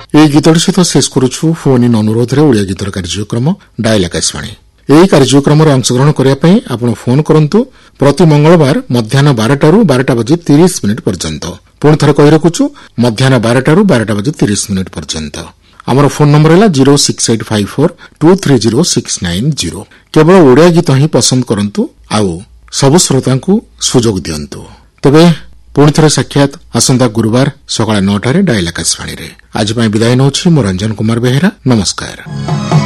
এই গীতটি সহ শেষ করুছু ফোন ইন অনুরোধরে ওড়িয়া গীতর কার্যক্রম ডায়াল আকাশবাণী। এই কার্যক্রমে অংশগ্রহণ করা আপনার ফোন করন্তু প্রতি মঙ্গলবার মধ্যাহ্ন 12টাରୁ 12:30 পর্যন্ত। পুଣି ଥରେ କହି ରଖୁଛୁ ମଧ୍ୟାହ୍ନ 12টাରୁ 12:30 ପର୍ଯ୍ୟନ୍ତ। ଆମର ଫୋନ ନମ୍ବର ହେଲା 06854230690। କେବଳ ଓଡ଼ିଆ ଗୀତ ହିଁ ପସନ୍ଦ କରନ୍ତୁ ଆଉ ସବୁ ଶ୍ରୋତାଙ୍କୁ ସୁଯୋଗ ଦିଅନ୍ତୁ। ତେବେ ପୁଣି ଥରେ ସାକ୍ଷାତ ଆସନ୍ତା ଗୁରୁବାର ସକାଳ 9ଟାରେ ଡାଏଲ ଆକାଶବାଣୀରେ। ଆଜି ପାଇଁ ବିଦାୟ ନେଉଛି ମୁଁ ରଞ୍ଜନ କୁମାର ବେହେରା। ନମସ୍କାର।